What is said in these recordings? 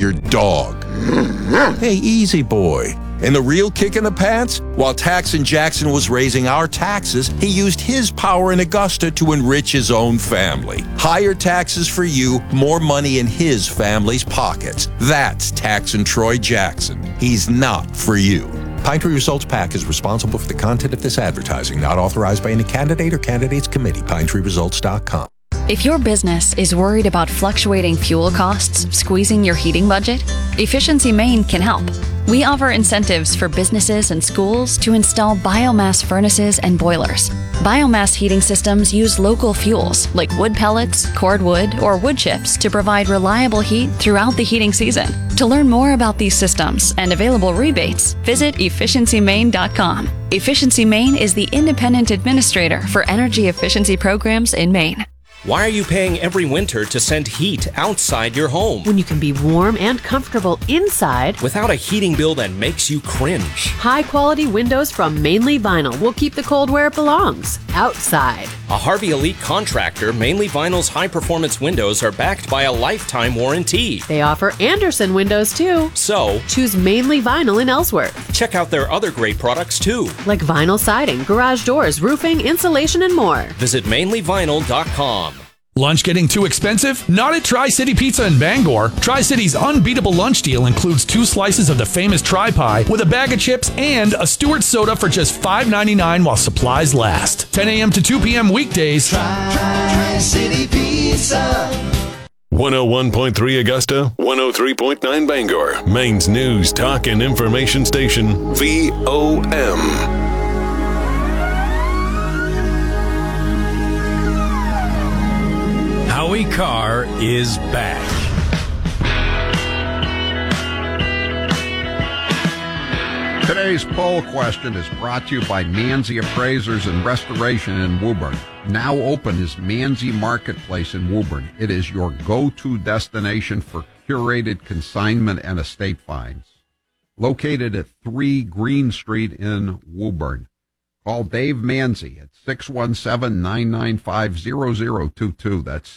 your dog. Hey, easy boy. And the real kick in the pants? While Taxon Jackson was raising our taxes, he used his power in Augusta to enrich his own family. Higher taxes for you, more money in his family's pockets. That's Taxon Troy Jackson. He's not for you. Pine Tree Results PAC is responsible for the content of this advertising, not authorized by any candidate or candidates committee. PineTreeResults.com. If your business is worried about fluctuating fuel costs squeezing your heating budget, Efficiency Maine can help. We offer incentives for businesses and schools to install biomass furnaces and boilers. Biomass heating systems use local fuels like wood pellets, cordwood, or wood chips to provide reliable heat throughout the heating season. To learn more about these systems and available rebates, visit efficiencymaine.com. Efficiency Maine is the independent administrator for energy efficiency programs in Maine. Why are you paying every winter to send heat outside your home when you can be warm and comfortable inside without a heating bill that makes you cringe? High-quality windows from Mainly Vinyl will keep the cold where it belongs, outside. A Harvey Elite contractor, Mainly Vinyl's high-performance windows are backed by a lifetime warranty. They offer Anderson windows, too. So, choose Mainly Vinyl in Ellsworth. Check out their other great products, too. Like vinyl siding, garage doors, roofing, insulation, and more. Visit MainlyVinyl.com. Lunch getting too expensive? Not at Tri-City Pizza in Bangor. Tri-City's unbeatable lunch deal includes 2 slices of the famous Tri-Pie with a bag of chips and a Stewart soda for just $5.99 while supplies last. 10 a.m. to 2 p.m. weekdays. Tri-City Pizza. 101.3 Augusta, 103.9 Bangor. Maine's news, talk, and information station, VOM. Howie Carr is back. Today's poll question is brought to you by Manzi Appraisers and Restoration in Woburn. Now open is Manzi Marketplace in Woburn. It is your go-to destination for curated consignment and estate finds. Located at 3 Green Street in Woburn. Call Dave Manzi at 617-995-0022. That's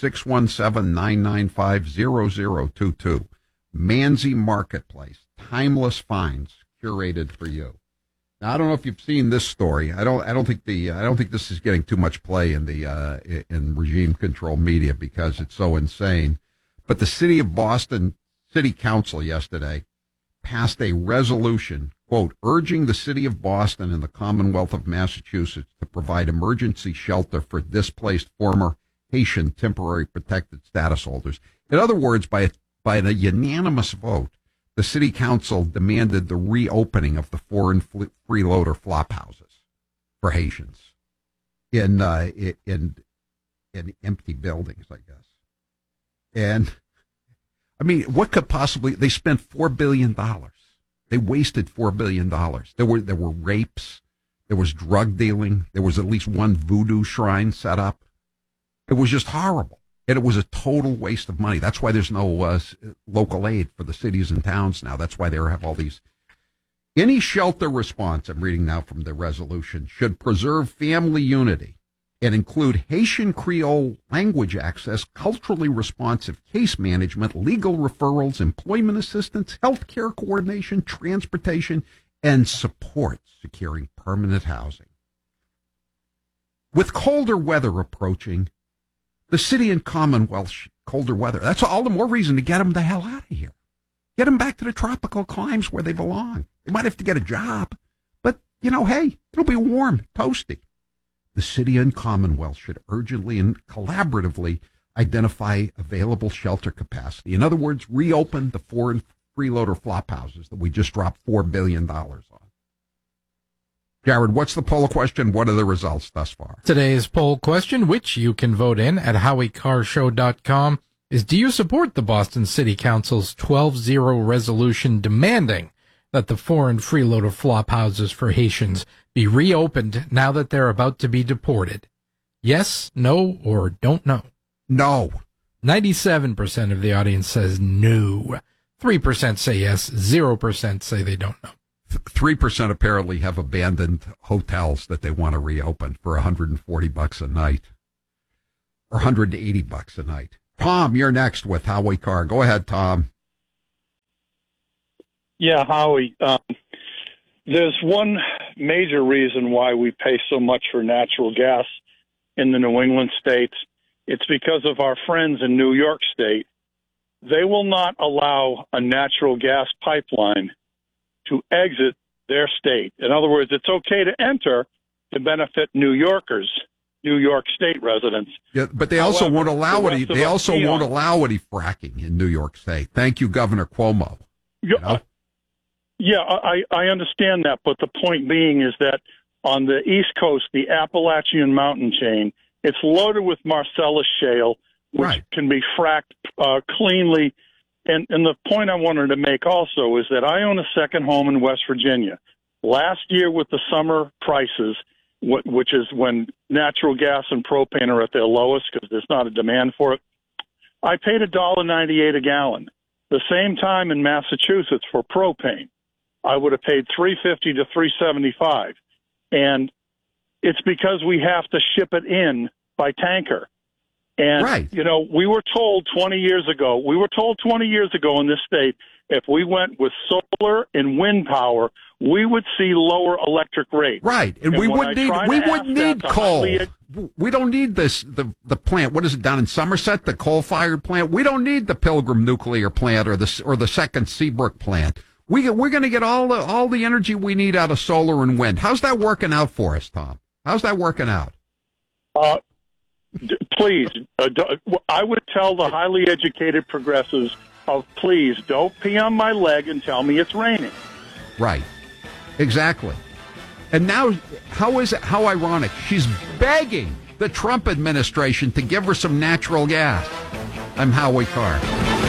617-995-0022. Manzi Marketplace. Timeless finds curated for you. Now, I don't know if you've seen this story. I don't think this is getting too much play in the in regime control media because it's so insane. But the City of Boston City Council yesterday passed a resolution, quote, urging the City of Boston and the Commonwealth of Massachusetts to provide emergency shelter for displaced former Haitian temporary protected status holders. In other words, by a unanimous vote, the City Council demanded the reopening of the foreign freeloader flop houses for Haitians in empty buildings, I guess. And I mean, what could possibly, they spent $4 billion. They wasted $4 billion. There were rapes. There was drug dealing. There was at least one voodoo shrine set up. It was just horrible. And it was a total waste of money. That's why there's no local aid for the cities and towns now. That's why they have all these. Any shelter response, I'm reading now from the resolution, should preserve family unity and include Haitian Creole language access, culturally responsive case management, legal referrals, employment assistance, health care coordination, transportation, and support securing permanent housing. With colder weather approaching, the city and Commonwealth, colder weather, that's all the more reason to get them the hell out of here. Get them back to the tropical climes where they belong. They might have to get a job, but, hey, it'll be warm, toasty. The city and Commonwealth should urgently and collaboratively identify available shelter capacity. In other words, reopen the foreign freeloader flop houses that we just dropped $4 billion on. Jared, what's the poll question? What are the results thus far? Today's poll question, which you can vote in at HowieCarrShow.com, is do you support the Boston City Council's 12-0 resolution demanding that the foreign freeloader flop houses for Haitians be reopened now that they're about to be deported? Yes, no, or don't know? No. 97% of the audience says no. 3% say yes. 0% say they don't know. 3% apparently have abandoned hotels that they want to reopen for $140 a night or $180 a night. Tom, you're next with Howie Carr. Go ahead, Tom. Yeah, Howie. There's one major reason why we pay so much for natural gas in the New England states. It's because of our friends in New York State. They will not allow a natural gas pipeline to exit their state. In other words, it's okay to enter to benefit New Yorkers, New York State residents. Yeah, but they also won't allow any. They also won't allow any fracking in New York State. Thank you, Governor Cuomo. Yeah, I understand that, but the point being is that on the East Coast, the Appalachian mountain chain, it's loaded with Marcellus shale, which can be fracked cleanly. And the point I wanted to make also is that I own a second home in West Virginia. Last year with the summer prices, which is when natural gas and propane are at their lowest because there's not a demand for it, I paid $1.98 a gallon. The same time in Massachusetts for propane, I would have paid $3.50 to $3.75. And it's because we have to ship it in by tanker. And, you know, we were told 20 years ago in this state, if we went with solar and wind power, we would see lower electric rates. Right. And we wouldn't need coal. We don't need the plant. What is it down in Somerset, the coal-fired plant? We don't need the Pilgrim nuclear plant or the second Seabrook plant. We're going to get all the energy we need out of solar and wind. How's that working out for us, Tom? How's that working out? Please, I would tell the highly educated progressives, please don't pee on my leg and tell me it's raining. Right. Exactly. And now, how ironic. She's begging the Trump administration to give her some natural gas. I'm Howie Carr.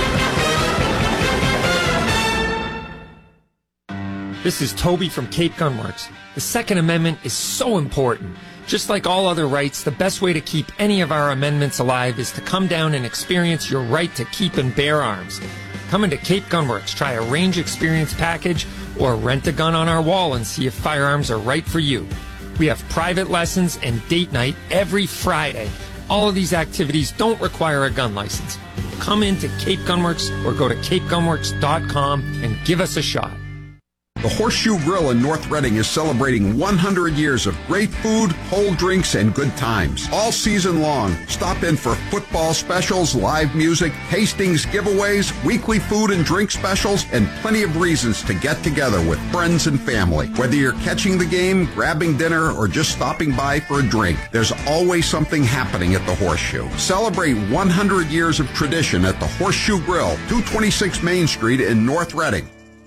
This is Toby from Cape Gunworks. The Second Amendment is so important. Just like all other rights, the best way to keep any of our amendments alive is to come down and experience your right to keep and bear arms. Come into Cape Gunworks, try a range experience package, or rent a gun on our wall and see if firearms are right for you. We have private lessons and date night every Friday. All of these activities don't require a gun license. Come into Cape Gunworks or go to capegunworks.com and give us a shot. The Horseshoe Grill in North Reading is celebrating 100 years of great food, cold drinks, and good times. All season long, stop in for football specials, live music, tastings, giveaways, weekly food and drink specials, and plenty of reasons to get together with friends and family. Whether you're catching the game, grabbing dinner, or just stopping by for a drink, there's always something happening at the Horseshoe. Celebrate 100 years of tradition at the Horseshoe Grill, 226 Main Street in North Reading.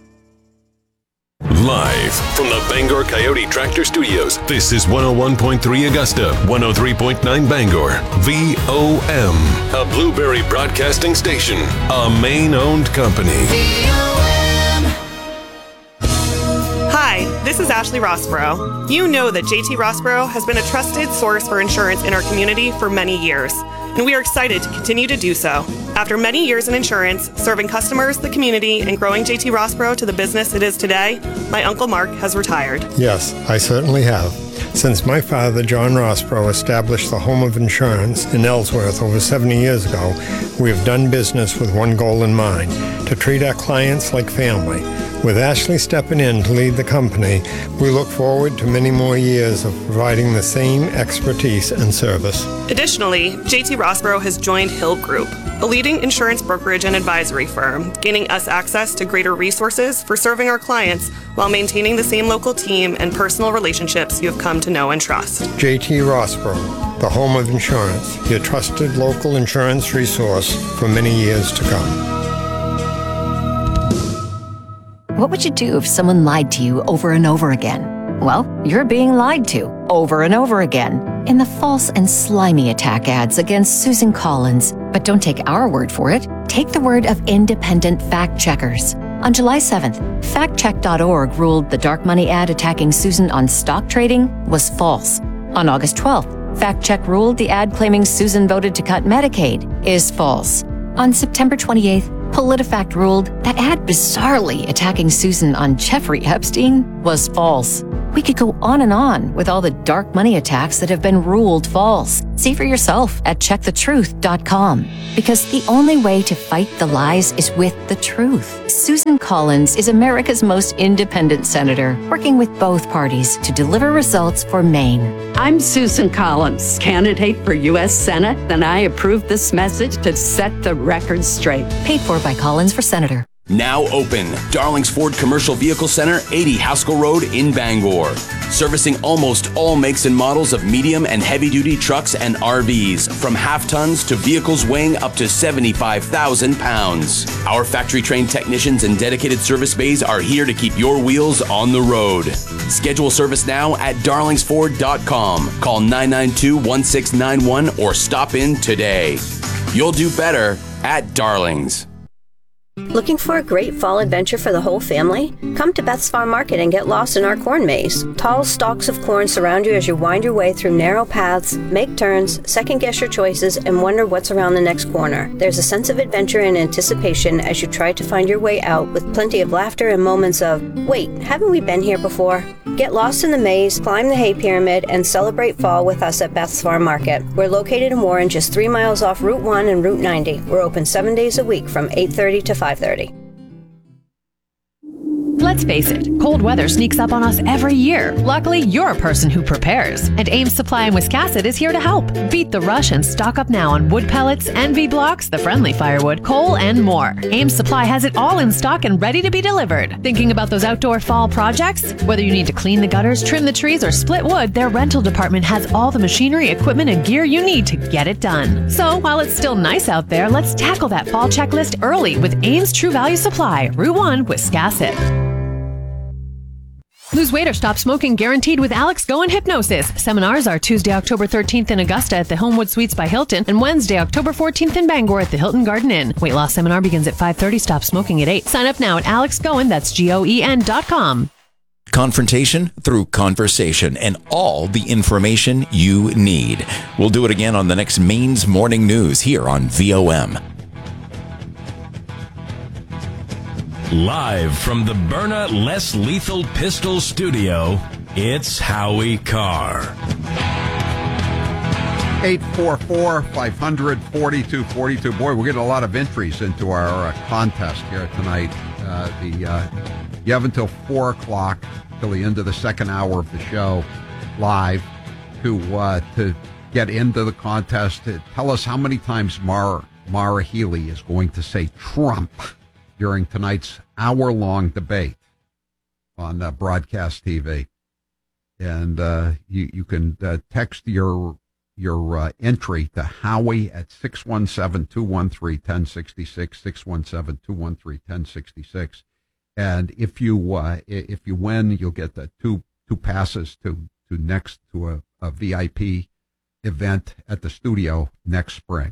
Live from the Bangor Coyote Tractor Studios, this is 101.3 Augusta, 103.9 Bangor, VOM, a Blueberry Broadcasting Station, a Maine-owned company. Hi, this is Ashley Rossborough. You know that JT Rossborough has been a trusted source for insurance in our community for many years, and we are excited to continue to do so. After many years in insurance, serving customers, the community, and growing JT Rossborough to the business it is today, my Uncle Mark has retired. Yes, I certainly have. Since my father, John Rossborough, established the Home of Insurance in Ellsworth over 70 years ago, we have done business with one goal in mind, to treat our clients like family. With Ashley stepping in to lead the company, we look forward to many more years of providing the same expertise and service. Additionally, JT Rossborough has joined Hill Group, a leading insurance brokerage and advisory firm, gaining us access to greater resources for serving our clients while maintaining the same local team and personal relationships you have come to know and trust. JT Rossborough, the Home of Insurance, your trusted local insurance resource for many years to come. What would you do if someone lied to you over and over again? Well, you're being lied to over and over again in the false and slimy attack ads against Susan Collins. But don't take our word for it. Take the word of independent fact checkers. On July 7th, factcheck.org ruled the dark money ad attacking Susan on stock trading was false. On August 12th, FactCheck ruled the ad claiming Susan voted to cut Medicaid is false. On September 28th, PolitiFact ruled that ad bizarrely attacking Susan on Jeffrey Epstein was false. We could go on and on with all the dark money attacks that have been ruled false. See for yourself at checkthetruth.com. Because the only way to fight the lies is with the truth. Susan Collins is America's most independent senator, working with both parties to deliver results for Maine. I'm Susan Collins, candidate for U.S. Senate, and I approve this message to set the record straight. Paid for by Collins for Senator. Now open, Darling's Ford Commercial Vehicle Center, 80 Haskell Road in Bangor. Servicing almost all makes and models of medium and heavy-duty trucks and RVs, from half-tons to vehicles weighing up to 75,000 pounds. Our factory-trained technicians and dedicated service bays are here to keep your wheels on the road. Schedule service now at darlingsford.com. Call 992-1691 or stop in today. You'll do better at Darlings. Looking for a great fall adventure for the whole family? Come to Beth's Farm Market and get lost in our corn maze. Tall stalks of corn surround you as you wind your way through narrow paths, make turns, second-guess your choices, and wonder what's around the next corner. There's a sense of adventure and anticipation as you try to find your way out, with plenty of laughter and moments of, wait, haven't we been here before? Get lost in the maze, climb the hay pyramid, and celebrate fall with us at Beth's Farm Market. We're located in Warren, just 3 miles off Route 1 and Route 90. We're open 7 days a week from 8:30 to 5:30. Let's face it, cold weather sneaks up on us every year. Luckily, you're a person who prepares, and Ames Supply in Wiscasset is here to help. Beat the rush and stock up now on wood pellets, NV blocks, the friendly firewood, coal, and more. Ames Supply has it all in stock and ready to be delivered. Thinking about those outdoor fall projects? Whether you need to clean the gutters, trim the trees, or split wood, their rental department has all the machinery, equipment, and gear you need to get it done. So, while it's still nice out there, let's tackle that fall checklist early with Ames True Value Supply, Route 1, Wiscasset. Lose weight or stop smoking guaranteed with Alex Go and Hypnosis. Seminars are Tuesday, October 13th in Augusta at the Homewood Suites by Hilton and Wednesday, October 14th in Bangor at the Hilton Garden Inn. Weight loss seminar begins at 5:30, stop smoking at 8. Sign up now at alexgoen, that's GOEN.com. Confrontation through conversation and all the information you need. We'll do it again on the next Maine's Morning News here on VOM. Live from the Byrna Less Lethal Pistol Studio, it's Howie Carr. 844-500-4242. Boy, we're getting a lot of entries into our contest here tonight. You have until 4 o'clock, till the end of the second hour of the show, live, to get into the contest. Tell us how many times Mara Healey is going to say Trump during tonight's hour-long debate on broadcast TV. And you can text your entry to Howie at 617-213-1066, 617-213-1066. And if you win, you'll get the two passes to a VIP event at the studio next spring.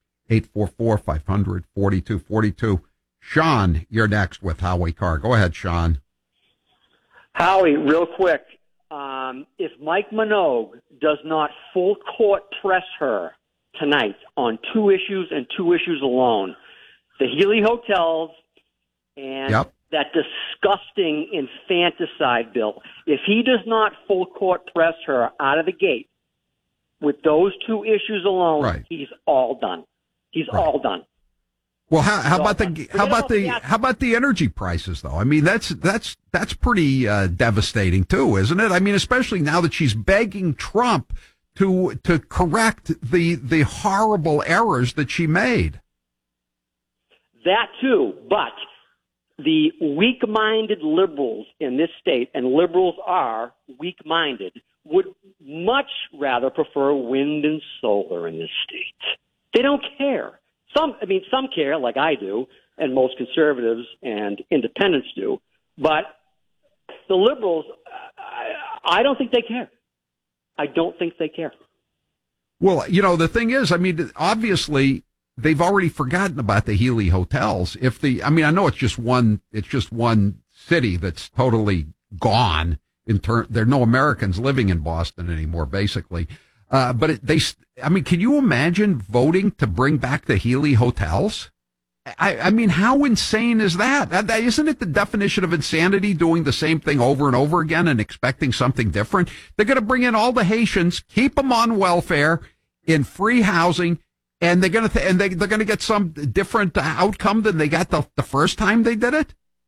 844-500-4242. Sean, you're next with Howie Carr. Go ahead, Sean. Howie, real quick. If Mike Minogue does not full court press her tonight on 2 issues and 2 issues alone, the Healy Hotels and that disgusting infanticide bill, if he does not full court press her out of the gate with those 2 issues alone, he's all done. He's all done. Well, how about the energy prices though? I mean, that's pretty devastating too, isn't it? I mean, especially now that she's begging Trump to correct the horrible errors that she made. That too, but the weak-minded liberals in this state, and liberals are weak-minded, would much rather prefer wind and solar in this state. They don't care. Some care, like I do, and most conservatives and independents do, but the liberals, I don't think they care. I don't think they care. Well, the thing is, I mean, obviously they've already forgotten about the Healy Hotels. I know it's just one city that's totally gone. There are no Americans living in Boston anymore, basically. But can you imagine voting to bring back the Healy Hotels? I mean, how insane is that? Isn't it the definition of insanity, doing the same thing over and over again and expecting something different? They're going to bring in all the Haitians, keep them on welfare, in free housing, and they're going to get some different outcome than they got the first time they did it.